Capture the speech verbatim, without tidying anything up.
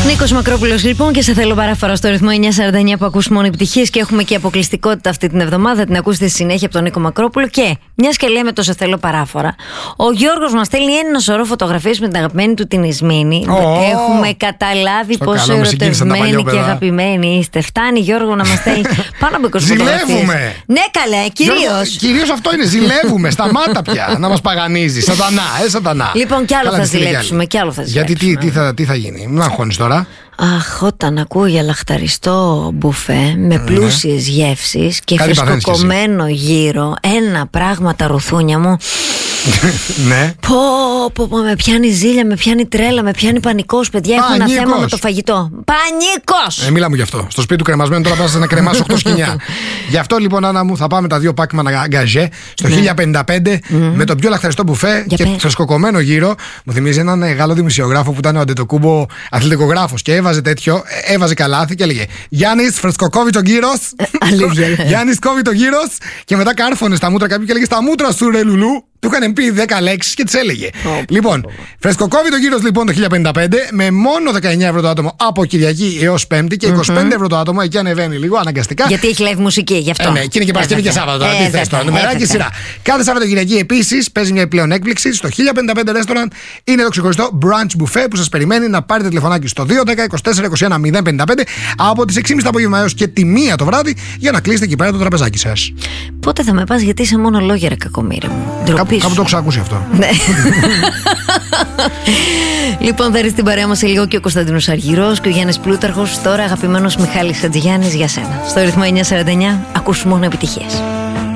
Νίκος Μακρόπουλος λοιπόν, και σε θέλω παράφορα στο ρυθμό εννιά σαράντα εννιά που ακούς μόνο επιτυχίες, και έχουμε και αποκλειστικότητα αυτή την εβδομάδα. Την ακούσετε στη συνέχεια από τον Νίκο Μακρόπουλο. Και μιας και λέμε το σε θέλω παράφορα, ο Γιώργος μας στέλνει ένα σωρό φωτογραφίες με την αγαπημένη του την Ισμήνη. Oh, έχουμε καταλάβει πόσο ερωτευμένοι και αγαπημένοι είστε. Φτάνει, Γιώργο, να μας στέλνει πάνω από είκοσι φωτογραφίες. Ζηλεύουμε! Ναι, καλέ, κυρίως. Κυρίως αυτό είναι, ζηλεύουμε. Σταμάτα πια να μας παγανίζει. Σατανά, ε, σατανά. Λοιπόν, κι άλλο θα ζηλέψουμε. Κι άλλο θα Γιατί τι, τι, θα, τι θα γίνει, μην αγχώνεις τώρα. Αχ, όταν ακούω για λαχταριστό μπουφέ με πλούσιες ναι. γεύσεις και κάτι φρεσκοκομμένο γύρο, ένα πράγμα τα ρουθούνια μου. Ναι. Πω, πω, πω, με πιάνει ζήλια, με πιάνει τρέλα, με πιάνει πανικός, παιδιά. Έχω ένα θέμα με το φαγητό. Πανικός! Ε, μιλάμε γι' αυτό. Στο σπίτι του κρεμασμένου τώρα πας να κρεμάσει οκτώ σκοινιά. Γι' αυτό λοιπόν, Άννα μου, θα πάμε τα δύο πάκμαν γκαζέ στο ναι. χίλια πενήντα πέντε mm-hmm. με το πιο λαχταριστό μπουφέ για και πέ. φρεσκοκομμένο γύρο. Μου θυμίζει έναν Γάλλο δημοσιογράφο που ήταν ο Αντετοκούμπο αθλητικογράφος και έβαζε τέτοιο, έβαζε καλάθι και έλεγε Γιάννης φρεσκοκόβει το γύρος. Γιάννης κόβει το γύρος. Και μετά κάρφωνε στα μούτρα κάποιου και έλεγε στα μούτρα σου ρε λουλού. Του είχαν πει δέκα λέξεις και τις έλεγε. Oh, λοιπόν, oh, oh. φρεσκοκόβει το γύρος λοιπόν το χίλια πενήντα πέντε με μόνο δεκαεννιά ευρώ το άτομο από Κυριακή έως Πέμπτη και είκοσι πέντε mm-hmm. ευρώ το άτομο. Εκεί ανεβαίνει λίγο αναγκαστικά. Γιατί έχει live μουσική, γι' αυτό. Ε, ναι, και είναι και Παρασκευή και Σάββατο τώρα. Τι θες τώρα, νομεράκι σειρά. Κάθε Σαββατοκυριακή επίσης παίζει μια επιπλέον έκπληξη. Στο χίλια πενήντα πέντε Restaurant είναι το ξεχωριστό brunch buffet που σας περιμένει να πάρετε τηλεφωνάκι στο δύο δέκα είκοσι τέσσερα είκοσι ένα μηδέν πενήντα πέντε από τις έξι και μισή το απόγευμα έως και τη μία το βράδυ για να κλείσετε εκεί πέρα το τραπεζάκι σας. Πότε θα με πας, γιατί είσαι μόνο λόγια, κακομοίρη μου. Κάπου το έχω ακούσει αυτό. Ναι. Λοιπόν, θα έρθει στην παρέα μας σε λίγο και ο Κωνσταντίνος Αργυρός και ο Γιάννης Πλούταρχος. Τώρα αγαπημένος Μιχάλης Χατζηγιάννης για σένα. Στο ρυθμό εννιά σαράντα εννιά ακούς μόνο επιτυχίες.